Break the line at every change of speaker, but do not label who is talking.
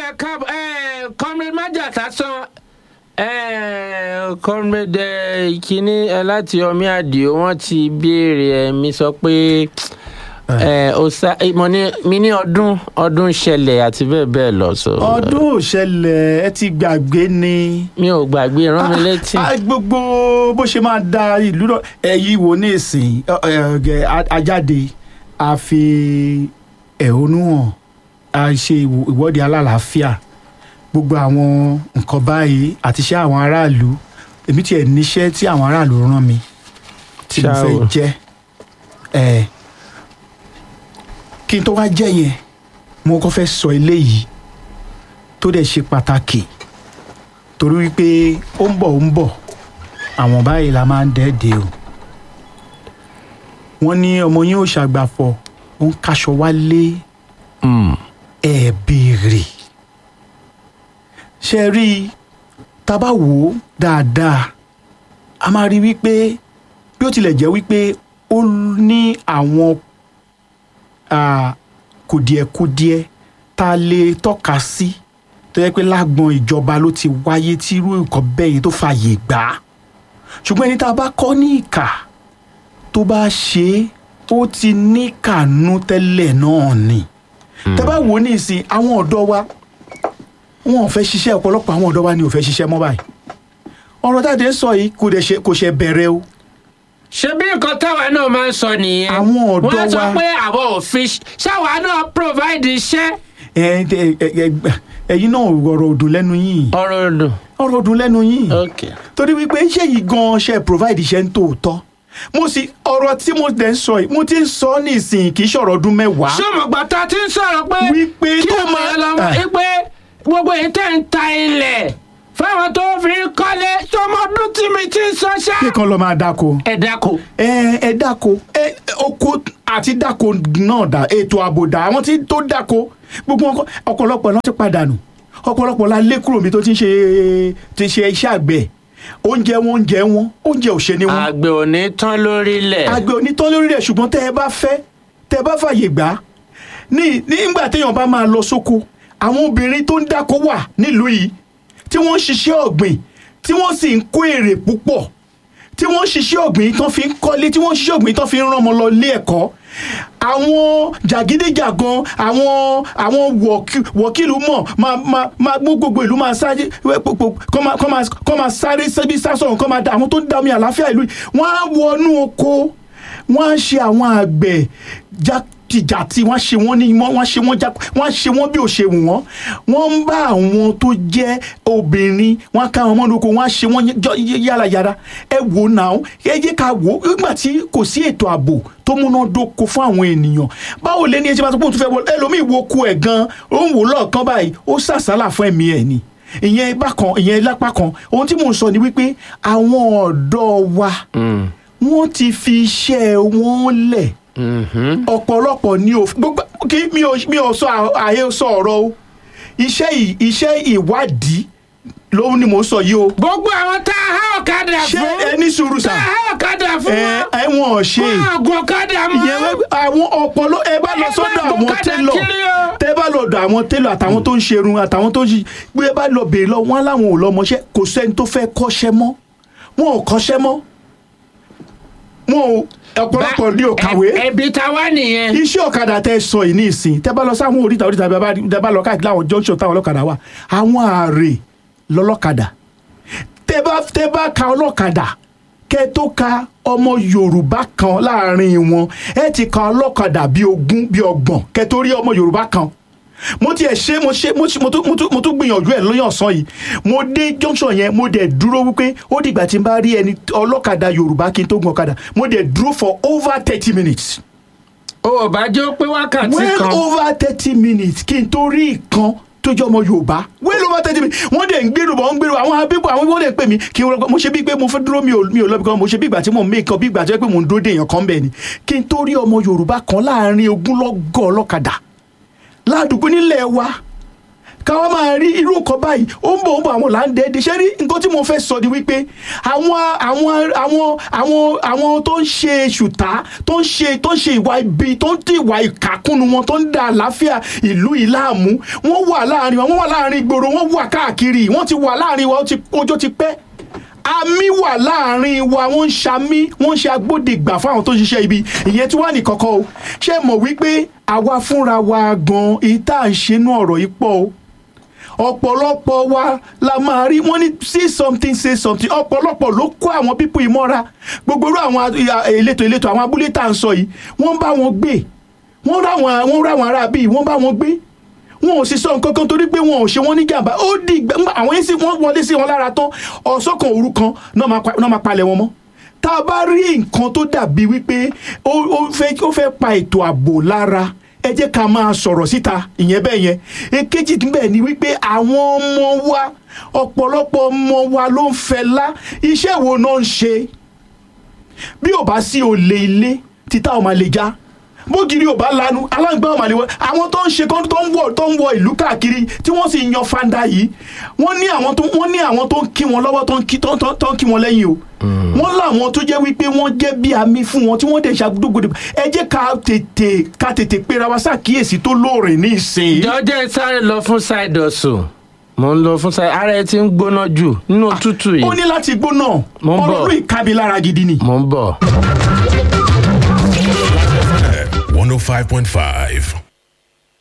comrade Májàsá san comrade kínní láti Ọmí Àdìó wọ́n ti béèrè mi sọ pé mi ní ọdún ṣẹlẹ̀ àti bẹ́ẹ̀ bẹ́ẹ̀ lọ.
ọdún ṣẹlẹ̀ ẹ ti gbàgbé ni.
mi ò gbàgbé, rán mi létí.
gbogbo bó ṣe máa da ìlú náà ẹ̀yí wo ní ìsìn ajáde a fi ẹ̀hónú hàn a ṣe ìwọ́de alálàáfíà gbogbo àwọn nǹkan báyìí àti iṣẹ́ àwọn aráàlú èmi tiẹ̀ níṣẹ́ tí àwọn aráàlú rán mi tí mo fẹ́ jẹ́ kí n tó wá jẹ́ yẹn mo kọ́ fẹ́ sọ eléyìí tó dẹ̀ ṣe pàtàkì torí wípé ó ń bọ̀ àwọn báyìí la máa ń dẹ́ẹ̀dẹ́ o wọ́n ní ọmọ yín ò ṣàgbàfọ̀ ó ń kaṣọ wálé ẹ̀ béèrè ṣe rí tá bá wò ó dáadáa a máa rí wípé bí ó tilẹ̀ jẹ́ wípé ó ní àwọn kùdìẹ̀kudiẹ tá a lè tọ́ka sí tó yẹ pé lágbọn ìjọba ló ti wáyé tí irú nǹkan bẹ́ẹ̀ yẹn tó fààyè gbà á ṣùgbọ́n ẹni tá a bá kọ́ ní ìkà tó bá ṣe é ó ti ní kànú tẹ́lẹ̀ náà ni tá a bá wò ó ní ìsìn àwọn ọ̀dọ́ wa wọn ò fẹ́ ṣiṣẹ́ ọ̀pọ̀lọpọ̀ àwọn ọ̀dọ́ wa ni ò fẹ́ ṣiṣẹ́ mọ́ báyìí ọ̀rọ̀ táde ń sọ yìí kò ṣe bẹ̀rẹ̀ o.
ṣé bí nǹkan táwa náà máa ń sọ nìyẹn
àwọn ọ̀dọ́ wa
wọ́n sọ pé àwọn ò fi ṣáwa náà provide iṣẹ́.
ẹ̀yin náà ọ̀rọ̀ òdùn lẹ́nu yín.
ọ̀rọ̀
òdùn lẹ́nu yín.
okay.
torí wípé iṣẹ́ yìí gan-an ṣe provide iṣẹ́ ń tòótọ́ mo sì ọ̀rọ̀ tí mo dẹ̀ ń sọ yìí mo ti ń sọ ní ìsìn kì í ṣọ̀rọ̀ ọdún mẹ́wàá.
ṣé mo gbà tá a ti ń sọ̀rọ̀ pé
wípé
kí ọmọ yẹn lọ wípé gbogbo èyí tẹ̀ ń ta ilẹ̀ fáwọn tó fi ń kọ́lé sọmọdún tí mi ti ń sọ ṣá.
kíkan lọ máa dáko.
ẹ dáko.
ẹ dáko oko àti dáko náà dá ètò ààbò dá àwọn tí tó dáko gbogbo ọ̀pọ̀lọpọ̀ náà ti padà nù ọ̀pọ̀lọpọ̀ la lé kúrò mi tó ti ṣe iṣẹ́ àgbẹ̀ oúnjẹ wọn oúnjẹ ò ṣe ni wọn.
àgbẹ̀ ò ní tán lórílẹ̀.
àgbẹ̀ ò ní tán lórílẹ̀ ṣùgbọ́n tẹ́ ẹ bá fàyè gbà nígbà téèyàn bá máa lọ sóko àwọn obìnrin tó ń dáko wà nílùú yìí tí wọ́n ń ṣiṣẹ́ ọ̀gbìn tí wọ́n sì ń kó èrè púpọ̀ tí wọ́n ń ṣiṣẹ́ ọ̀gbìn tán fi ń kọ́lé tí wọ́n ń ṣiṣẹ́ ọ̀gbìn tán fi ń rán ọmọ lọ ilé ẹ̀kọ́ àwọn jàgídíjàgan àwọn wọ̀kìlú máa gbogbo ìlú máa sáré kọ́ máa sáré bí sásọ̀rọ̀ kọ́ máa da àwọn tó ń da omi àlàáfíà ìlú wọ́n á wọnú oko wọ́n á ṣe àwọn àgbẹ̀ jàtijàti wọ́n ṣe wọ́n bí ò ṣe wù wọ́n ń bá àwọn tó jẹ́ obìnrin wọ́n ká wọn mọ́nú oko wọ́n á ṣe wọ́n yálayára ẹ wò náà ẹ jẹ́ ká wò nígbà tí kò sí ètò ààbò tó múnádóko fún àwọn ènìyàn báwo lè ní ẹ ṣe máa sọ pé òun tún fẹ́ wọ ẹlòmíì wo oko ẹ̀ gan ó ń wò lọ́ọ̀kan báyìí ó sàsálà fún ẹ̀mí ẹ̀ ni ìyẹn lápá kan ohun tí mò ń sọ ni wípé àwọn ọ̀dọ́ wa wọ́n ti fi iṣẹ́ wọn lẹ̀ ọ̀pọ̀lọpọ̀ ni gbogbo kí mi ò sọ àhesọ ọ̀rọ̀ o iṣẹ́ ìwádìí ló ní mò ń sọ yìí o.
gbogbo àwọn tá a há ọ̀kadà fún.
ṣé ẹni sùúrù sà.
tá a há ọ̀kadà fún wọn.
wọn ò ṣe.
wọn àgùn ọ̀kadà mọ́.
àwọn ọpọlọ ẹ bá lọ sọ́dọ̀ àwọn télọ̀ tẹ bá lọ dọ̀ àwọn télọ̀ àtàwọn tó ń ṣerun àtàwọn tó ń ṣe gbé bá lọ bèèrè lọ wọn láwọn ò lọ mọṣẹ́ kò sẹ́ni tó fẹ́ kọ́ṣẹ́ mọ́ wọn ò kọ́ṣẹ́ mọ́ wọn ò ọ̀pọ̀lọpọ̀ ní òkàwé.
ẹbí ta wá nìyẹn.
iṣẹ́ ọ̀kadà tẹ sọ yìí ní ìsìn tẹ bá lọ sáwọn oríta tẹ bá lọ káàkiri láwọn junction táwọn ọlọ́kadà wà àwọn ààrẹ lọ́lọ́kadà tẹ bá ka ọlọ́kadà kẹ tó ka ọmọ Yorùbá kan láàrin wọn ẹ ti ka ọlọ́kadà bí 20 bí 30 kẹ tó rí ọmọ Yorùbá kan mo tiẹ̀ ṣe mo tún gbìyànjú ẹ̀ lóyún ọ̀sán yìí mo dé junction yẹn mo dẹ̀ dúró wípé ó dìgbà tí n bá rí ẹni ọlọ́kadà Yorùbá kí n tó gun ọ̀kadà mo dẹ̀ dúró for over 30 minutes.
o ò bá jẹ́ pé wákàtí kan.
well over 30 minutes kí n tó rí ìkan tó jẹ́ ọmọ Yorùbá well over 30 minutes wọ́n dẹ̀ ń gbèrò àwọn abébọ̀ àwọn wọ́n dẹ̀ pè mí kí mo ṣe bí pé mo fẹ́ dúró mi ò lọ́bi kan mo ṣe bí ìgbà tí mo ń mẹ́kàn bí ìgbà tí mo ń dúró dé èèyàn kan bẹ́ẹ̀ ni kí n tó rí ọmọ Yorùbá kan láàrin ogunlọ́gọ̀ ọlọ́kadà ládùúgbò nílẹ̀ wa káwọn máa rí irú nǹkan báyìí ó ń bọ̀ àwọn là ń dẹ́ẹ́dẹ́ ṣé rí nǹkan tí mo fẹ́ sọ ni wípé àwọn tó ń ṣe ṣùtá tó ń ṣe ìwà ibi tó ń tí ìwà ìkàkùnú wọn tó ń da àlàáfíà ìlú yìí láàmú wọ́n wà láàrin wọn wà láàrin ìgboro wọ́n wà káàkiri wọ́n ti wà láàrin wa ọjọ́ ti pẹ́ àmì wà láàrin wa wọ́n ń ṣàmì wọ́n ń ṣe agbódegbà fún àwọn tó ń ṣiṣẹ́ ibi ìyẹn tí wà ní kọ́kọ́ o ṣé mọ̀ wípé àwa fúnra wa gan èyí tá à ń ṣe inú ọ̀rọ̀ yìí pọ̀ o ọ̀pọ̀lọpọ̀ wa la máa rí wọ́n ní say something ọ̀pọ̀lọpọ̀ ló kó àwọn pípọ̀ ìmọ́ra gbogbo irú àwọn ìletò àwọn abúlé tá à ń sọ yìí wọ́n bá wọn gbé wọ́n rá àwọn ará bíi wọ́n bá wọn gbé wọn ò sì sọ nǹkan kan torí pé wọn ò ṣe wọn ní jàmbá ó di àwọn yẹn sì wọ́n wọlé sí wọn lára tán ọ̀sán kan òru kan náà máa palẹ̀ wọn mọ́ tá a bá rí nǹkan tó dàbí wípé ó fẹ́ pa ètò ààbò lára ẹ jẹ́ ká máa sọ̀rọ̀ síta ìyẹn bẹ́ẹ̀ yẹn èkejì bẹ́ẹ̀ ni wípé àwọn ọmọ wa ọ̀pọ̀lọpọ̀ ọmọ wa ló ń fẹlá iṣẹ́ wo náà ń ṣe bí ò bá sí olè ilé títà ọmọ lè já bógiri ò bá lanu aláǹgbá ọmọ àlewọ àwọn tó ń ṣe tó ń wọ ìlú káàkiri tí wọ́n sì yan fanda yìí wọ́n ní àwọn tó ń kí wọn lọ́wọ́ tó ń kí wọn lẹ́yìn o wọ́n láwọn tó jẹ́ wípé wọ́n jẹ́ bí àmì fún wọn tí wọ́n dẹ̀ ṣàgbọ́dọ̀gbọ́dọ̀ ẹ jẹ́ ká tètè pera wa ṣàkíyèsí tó lóore ní ìsìn.
jọjẹ sáré lọ fún side hustle mo ń lọ fún side ara ẹ ti ń gbóná jù nínú òtútù yìí.
ó ní láti gbóná ọ̀rọ̀ ló ìkábi lára gidi ni.
mo ń bọ̀.
105.5